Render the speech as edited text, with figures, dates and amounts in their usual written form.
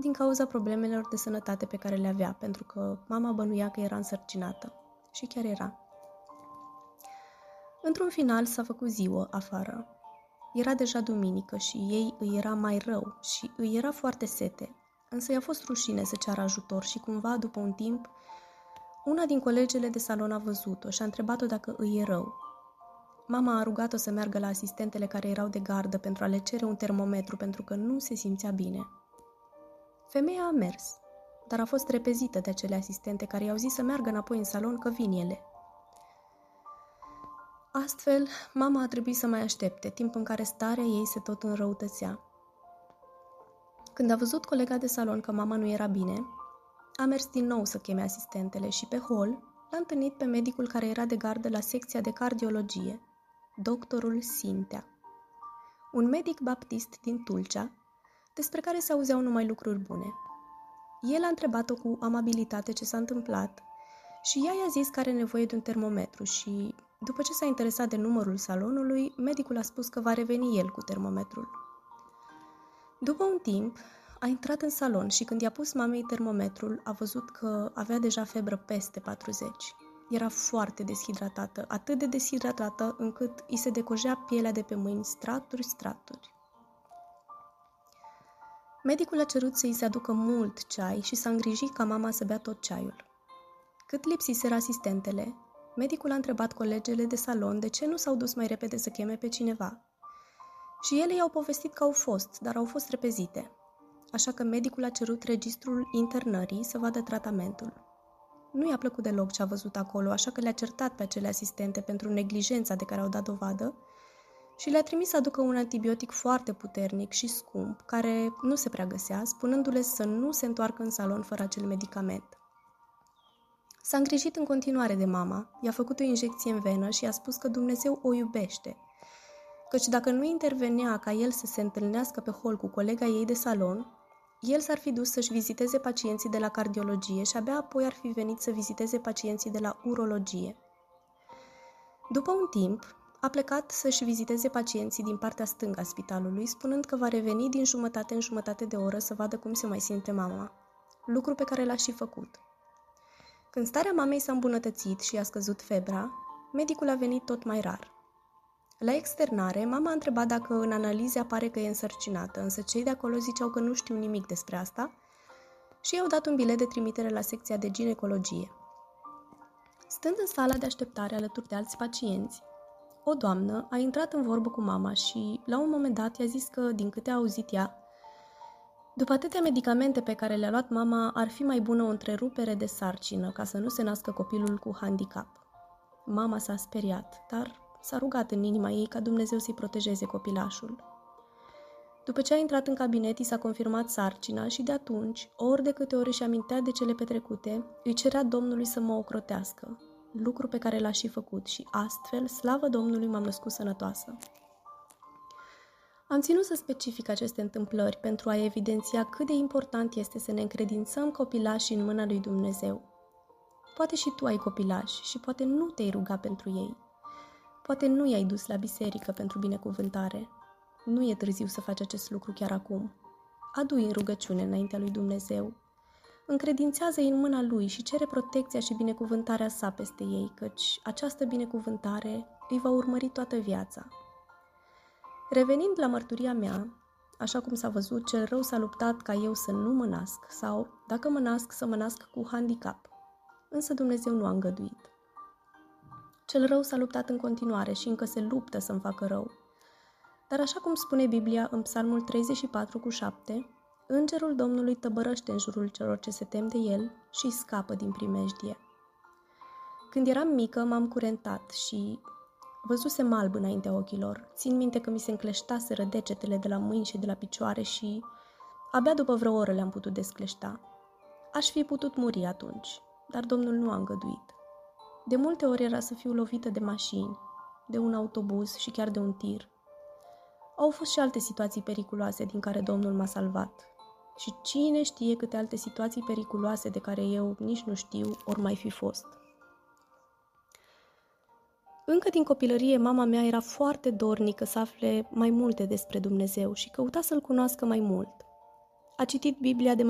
din cauza problemelor de sănătate pe care le avea, pentru că mama bănuia că era însărcinată. Și chiar era. Într-un final s-a făcut ziua afară. Era deja duminică și ei îi era mai rău și îi era foarte sete, însă i-a fost rușine să ceară ajutor și cumva, după un timp, una din colegele de salon a văzut-o și a întrebat-o dacă îi e rău. Mama a rugat-o să meargă la asistentele care erau de gardă pentru a le cere un termometru pentru că nu se simțea bine. Femeia a mers, dar a fost repezită de acele asistente care i-au zis să meargă înapoi în salon că vin ele. Astfel, mama a trebuit să mai aștepte, timp în care starea ei se tot înrăutățea. Când a văzut colega de salon că mama nu era bine, a mers din nou să cheme asistentele și pe hol l-a întâlnit pe medicul care era de gardă la secția de cardiologie, doctorul Sintea. Un medic baptist din Tulcea, despre care se auzeau numai lucruri bune. El a întrebat-o cu amabilitate ce s-a întâmplat și ea i-a zis că are nevoie de un termometru și, după ce s-a interesat de numărul salonului, medicul a spus că va reveni el cu termometrul. După un timp, a intrat în salon și când i-a pus mamei termometrul, a văzut că avea deja febră peste 40. Era foarte deshidratată, atât de deshidratată încât îi se decojea pielea de pe mâini straturi. Medicul a cerut să îi se aducă mult ceai și s-a îngrijit ca mama să bea tot ceaiul. Cât lipsiseră asistentele, medicul a întrebat colegele de salon de ce nu s-au dus mai repede să cheme pe cineva. Și ele i-au povestit că au fost, dar au fost repezite. Așa că medicul a cerut registrul internării să vadă tratamentul. Nu i-a plăcut deloc ce a văzut acolo, așa că le-a certat pe acele asistente pentru neglijența de care au dat dovadă și le-a trimis să aducă un antibiotic foarte puternic și scump, care nu se prea găsea, spunându-le să nu se întoarcă în salon fără acel medicament. S-a îngrijit în continuare de mama, i-a făcut o injecție în venă și i-a spus că Dumnezeu o iubește, căci dacă nu intervenea ca el să se întâlnească pe hol cu colega ei de salon, el s-ar fi dus să-și viziteze pacienții de la cardiologie și abia apoi ar fi venit să viziteze pacienții de la urologie. După un timp, a plecat să-și viziteze pacienții din partea stângă a spitalului, spunând că va reveni din jumătate în jumătate de oră să vadă cum se mai simte mama, lucru pe care l-a și făcut. Când starea mamei s-a îmbunătățit și a scăzut febra, medicul a venit tot mai rar. La externare, mama a întrebat dacă în analize apare că e însărcinată, însă cei de acolo ziceau că nu știu nimic despre asta și i-au dat un bilet de trimitere la secția de ginecologie. Stând în sala de așteptare alături de alți pacienți, o doamnă a intrat în vorbă cu mama și, la un moment dat, i-a zis că, din câte a auzit ea, după atâtea medicamente pe care le-a luat mama, ar fi mai bună o întrerupere de sarcină ca să nu se nască copilul cu handicap. Mama s-a speriat, dar s-a rugat în inima ei ca Dumnezeu să-i protejeze copilașul. După ce a intrat în cabinet, i s-a confirmat sarcina și de atunci, ori de câte ori își amintea de cele petrecute, îi cerea Domnului să mă ocrotească, lucru pe care l-a și făcut și astfel, slavă Domnului, m-am născut sănătoasă. Am ținut să specific aceste întâmplări pentru a evidenția cât de important este să ne încredințăm copilașii în mâna lui Dumnezeu. Poate și tu ai copilași și poate nu te-ai ruga pentru ei. Poate nu i-ai dus la biserică pentru binecuvântare. Nu e târziu să faci acest lucru chiar acum. Adu-i în rugăciune înaintea lui Dumnezeu. Încredințează-i în mâna lui și cere protecția și binecuvântarea sa peste ei, căci această binecuvântare îi va urmări toată viața. Revenind la mărturia mea, așa cum s-a văzut, cel rău s-a luptat ca eu să nu mă nasc sau, dacă mă nasc, să mă nasc cu handicap. Însă Dumnezeu nu a îngăduit. Cel rău s-a luptat în continuare și încă se luptă să-mi facă rău. Dar așa cum spune Biblia în Psalmul 34:7, Îngerul Domnului tăbărăște în jurul celor ce se tem de el și îi scapă din primejdie. Când eram mică, m-am curentat și văzusem alb înaintea ochilor. Țin minte că mi se încleștaseră degetele de la mâini și de la picioare și abia după vreo oră le-am putut descleșta. Aș fi putut muri atunci, dar Domnul nu a îngăduit. De multe ori era să fiu lovită de mașini, de un autobuz și chiar de un tir. Au fost și alte situații periculoase din care Domnul m-a salvat. Și cine știe câte alte situații periculoase de care eu nici nu știu ori mai fi fost. Încă din copilărie, mama mea era foarte dornică să afle mai multe despre Dumnezeu și căuta să-L cunoască mai mult. A citit Biblia de